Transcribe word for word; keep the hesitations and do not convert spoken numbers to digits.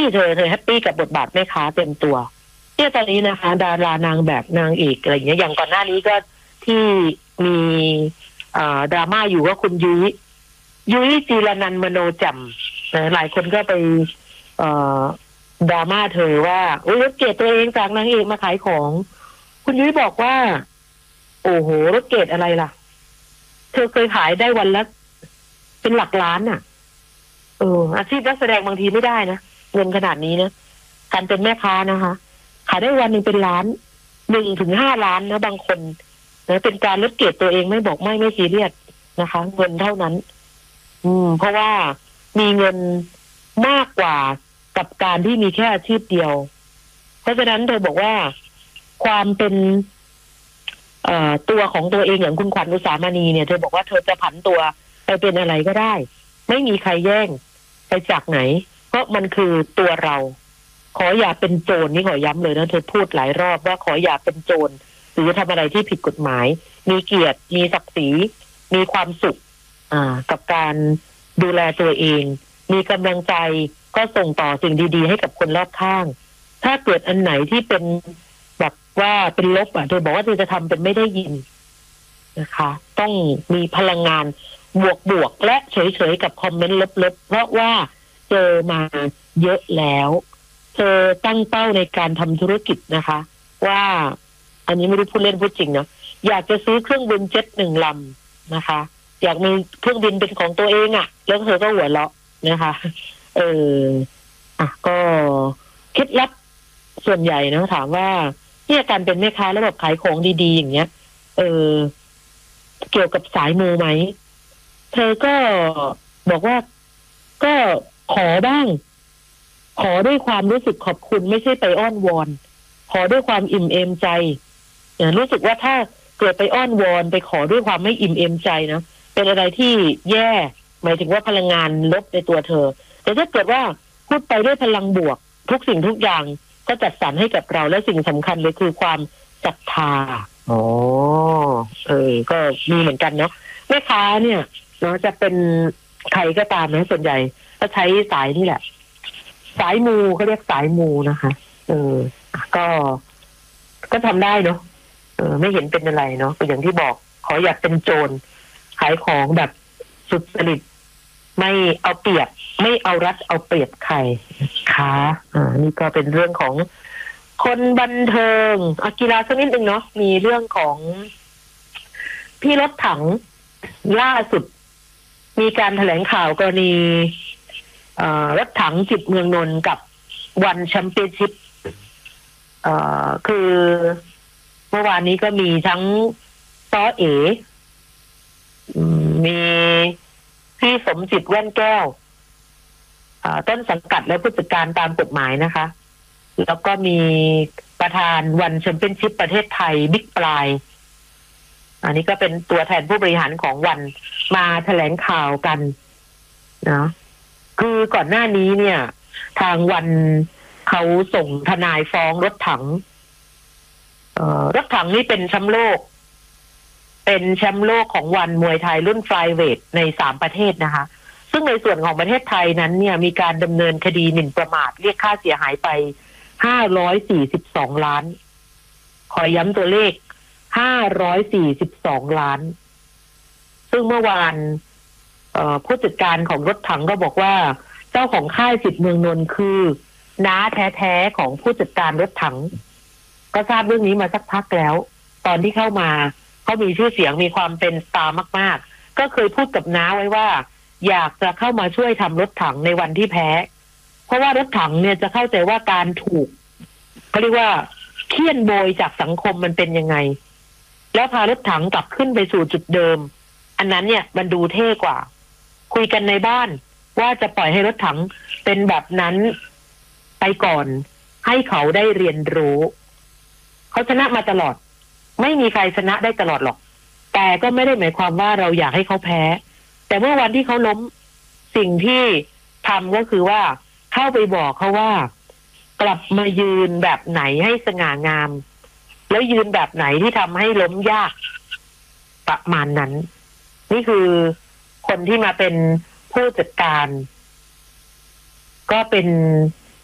เธอเธอแฮปปี้กับบทบาทแม่ค้าเต็มตัวเนี่ยตอนนี้นะคะดารานางแบบนางเอกอะไรอย่างเงี้ยอย่างก่อนหน้านี้ก็ที่มีดราม่าอยู่ว่าคุณยุ้ยยุ้ยจีรนันท์มโนจำนะหลายคนก็ไปดราม่าเธอว่าโอ้ยรถเกรดตัวเองจากนางเอกมาขายของคุณยุ้ยบอกว่าโอ้โหรถเกรดอะไรล่ะเธอเคยขายได้วันละเป็นหลักล้านน่ะเอออาชีพนักแสดงบางทีไม่ได้นะเงินขนาดนี้นะการเป็นแม่ค้านะคะขายได้วันหนึ่งเป็นล้านหนึ่งถึงห้าล้านนะบางคนนะเป็นการลดเกรดตัวเองไม่บอกไม่ไม่ซีเรียสนะคะเงินเท่านั้นอืมเพราะว่ามีเงินมากกว่ากับการที่มีแค่อาชีพเดียวเพราะฉะนั้นเธอบอกว่าความเป็นเอ่อตัวของตัวเองอย่างคุณขวัญอุสามณีเนี่ยเธอบอกว่าเธอจะผันตัวไปเป็นอะไรก็ได้ไม่มีใครแย่งไปจากไหนเพราะมันคือตัวเราขออย่าเป็นโจรนี่ขอย้ำเลยนะเธอพูดหลายรอบว่าขออย่าเป็นโจรหรือทำอะไรที่ผิดกฎหมายมีเกียรติมีศักดิ์ศรีมีความสุขอ่ากับการดูแลตัวเองมีกำลังใจก็ส่งต่อสิ่งดีๆให้กับคนรอบข้างถ้าเกิดอันไหนที่เป็นแบบว่าเป็นลบอ่ะเธอบอกว่าเธอจะทำเป็นไม่ได้ยินนะคะต้องมีพลังงานบวกๆและเฉยๆกับคอมเมนต์ลบๆเพราะว่าเจอมาเยอะแล้วเธอตั้งเป้าในการทำธุรกิจนะคะว่าอันนี้ไม่รู้พูดเล่นพูดจริงนะอยากจะซื้อเครื่องบินเจ็ตหนึ่งลำนะคะอยากมีเครื่องบินเป็นของตัวเองอ่ะแล้วเธอก็หัวเราะนะคะเอออ่ะก็เคล็ดลับส่วนใหญ่นะถามว่าเนี่ยการเป็นแม่ค้าแล้วแบบขายของดีๆอย่างเงี้ยเออเกี่ยวกับสายมูไหมเธอก็บอกว่าก็ขอบ้างขอด้วยความรู้สึกขอบคุณไม่ใช่ไปอ้อนวอนขอด้วยความอิ่มเอมใจรู้สึกว่าถ้าเกิดไปอ้อนวอนไปขอด้วยความไม่อิ่มเอมใจนะเป็นอะไรที่แย่หมายถึงว่าพลังงานลบในตัวเธอแต่ถ้าเกิดว่าพูดไปด้วยพลังบวกทุกสิ่งทุกอย่างก็จัดสรรให้กับเราและสิ่งสำคัญเลยคือความศรัทธาอ๋อเออก็มีเหมือนกันเนาะแม่ค้าเนี่ยเนาะจะเป็นใครก็ตามนะส่วนใหญ่ก็ใช้สายนี่แหละสายมูเขาเรียกสายมูนะคะเออก็ก็ทำได้เนาะเออไม่เห็นเป็นอะไรเนาะอย่างที่บอกขออยากเป็นโจรขายของแบบสุจริตไม่เอาเปรียบไม่เอารัดเอาเปรียบใครค่ะอ่านี่ก็เป็นเรื่องของคนบันเทิงอากีฬาสักนิดนึงเนาะมีเรื่องของพี่รถถังล่าสุดมีการแถลงข่าวกรณีรถถังจิตเมืองนนท์กับวันแชมเปี้ยนชิพคือเมื่อวานนี้ก็มีทั้งซ้อเอ๋มีพี่สมจิตแว่นแก้วต้นสังกัดและผู้จัดการตามกฎหมายนะคะแล้วก็มีประธานวันแชมเปี้ยนชิพประเทศไทยบิ๊กปลายอันนี้ก็เป็นตัวแทนผู้บริหารของวันมาแถลงข่าวกันนะคือก่อนหน้านี้เนี่ยทางวันเขาส่งทนายฟ้องรถถังรถถังนี่เป็นแชมป์โลกเป็นแชมป์โลกของวันมวยไทยรุ่นไฟเวทในสามประเทศนะคะซึ่งในส่วนของประเทศไทยนั้นเนี่ยมีการดำเนินคดีหมิ่นประมาทเรียกค่าเสียหายไปห้าร้อยสี่สิบสองล้านขอย้ำตัวเลขห้าร้อยสี่สิบสองล้านซึ่งเมื่อวานผู้จัดการของรถถังก็บอกว่าเจ้าของค่ายจิตเมืองนนท์คือน้าแท้ๆของผู้จัดการรถถังก็ทราบเรื่องนี้มาสักพักแล้วตอนที่เข้ามาเขามีชื่อเสียงมีความเป็นสตาร์มากๆก็เคยพูดกับน้าไว้ว่าอยากจะเข้ามาช่วยทำรถถังในวันที่แพ้เพราะว่ารถถังเนี่ยจะเข้าใจว่าการถูกเขาเรียกว่าเคี่ยนโบยจากสังคมมันเป็นยังไงแล้วพารถถังกลับขึ้นไปสู่จุดเดิมอันนั้นเนี่ยมันดูเท่กว่าคุยกันในบ้านว่าจะปล่อยให้รถถังเป็นแบบนั้นไปก่อนให้เขาได้เรียนรู้เขาชนะมาตลอดไม่มีใครชนะได้ตลอดหรอกแต่ก็ไม่ได้หมายความว่าเราอยากให้เขาแพ้แต่เมื่อวันที่เขาล้มสิ่งที่ทำก็คือว่าเข้าไปบอกเขาว่ากลับมายืนแบบไหนให้สง่างามแล้วยืนแบบไหนที่ทำให้ล้มยากประมาณนั้นนี่คือคนที่มาเป็นผู้จัดการก็เป็น